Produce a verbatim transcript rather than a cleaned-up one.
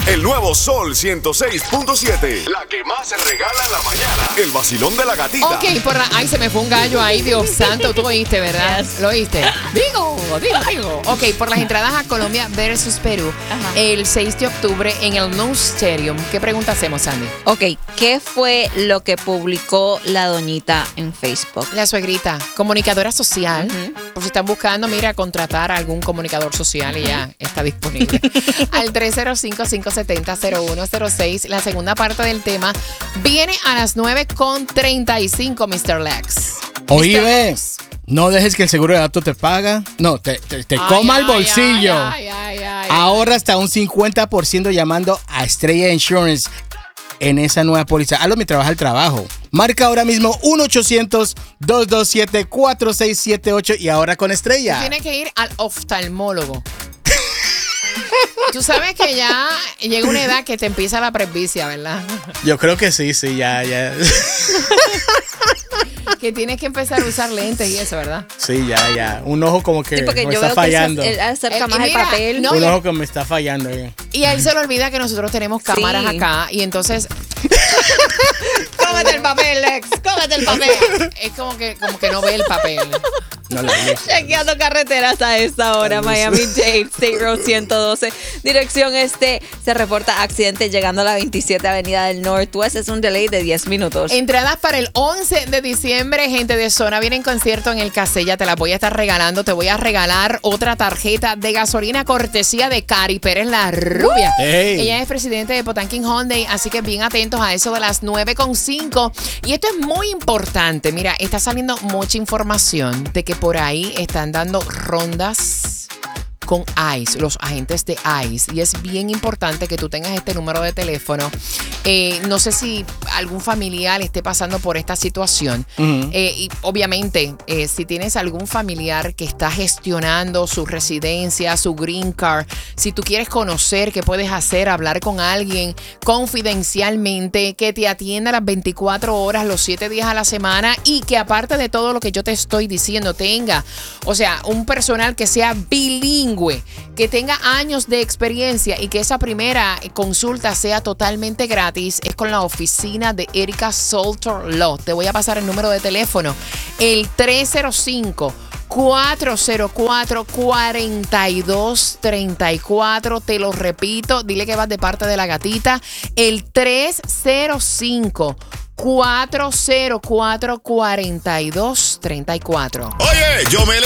El nuevo Sol ciento seis punto siete. La que más se regala en la mañana. El vacilón de la gatita. Ok, por la... Ay, se me fue un gallo ahí, Dios santo. Tú oíste, ¿verdad? Yes. ¿Lo oíste? Digo, digo, digo. Ok, por las entradas a Colombia versus Perú, Ajá. el seis de octubre en el Nou Stadium. ¿Qué pregunta hacemos, Sandy? Ok, ¿qué fue lo que publicó la doñita en Facebook? La suegrita, comunicadora social. Ujú. Por si están buscando, mira, contratar a algún comunicador social y ya está disponible. Al tres cero cinco, cinco siete cero, cero uno cero seis. La segunda parte del tema viene a las nueve con treinta y cinco, mister Lex. Oye, no dejes que el seguro de auto te paga. No, te, te, te Ay, coma el ay, bolsillo. ay, ay, ay, ay. Ahorra hasta un cincuenta por ciento llamando a Estrella Insurance en esa nueva póliza. Hazlo mientras vas al trabajo. Marca ahora mismo uno ochocientos, dos dos siete, cuatro seis siete ocho y ahora con Estrella. Tienes que ir al oftalmólogo. Tú sabes que ya llega una edad que te empieza la presbicia, ¿verdad? Yo creo que sí, sí, ya, ya. Que tienes que empezar a usar lentes y eso, ¿verdad? Sí, ya, ya. Un ojo como que Sí, porque me yo está veo fallando. que él acerca El- más y el mira, papel. no, Un y- ojo que me está fallando. eh. Y a él se le olvida que nosotros tenemos cámaras Sí. acá y entonces Cómete el papel, Lex. Cómete el papel. es como que, como que no ve el papel. No la vi. Chequeando carreteras a esta hora, Miami-Dade, State Road ciento doce, dirección este. Se reporta accidente llegando a la veintisiete Avenida del Northwest. Es un delay de diez minutos. Entradas para el once de diciembre, gente de zona, viene en concierto en el Casella, te la voy a estar regalando, te voy a regalar otra tarjeta de gasolina cortesía de Cari Pérez la Rubia. Hey. Ella es presidente de Potanquín Hyundai, así que bien atentos a eso de las nueve con cinco. Y esto es muy importante, mira, está saliendo mucha información de que por ahí están dando rondas con ICE, los agentes de ICE, y es bien importante que tú tengas este número de teléfono. Eh, no sé si algún familiar esté pasando por esta situación. Ujú. Eh, y obviamente, eh, si tienes algún familiar que está gestionando su residencia, su green card, si tú quieres conocer qué puedes hacer, hablar con alguien confidencialmente, que te atienda las veinticuatro horas, los siete días a la semana y que aparte de todo lo que yo te estoy diciendo, tenga, o sea, un personal que sea bilingüe, que tenga años de experiencia y que esa primera consulta sea totalmente gratis, es con la oficina de Erika Salter Law. Te voy a pasar el número de teléfono, el tres cero cinco, cuatro cero cuatro, cuatro dos tres cuatro. Te lo repito, dile que vas de parte de la gatita. El tres cero cinco, cuatro cero cuatro, cuatro dos tres cuatro. Oye, yo me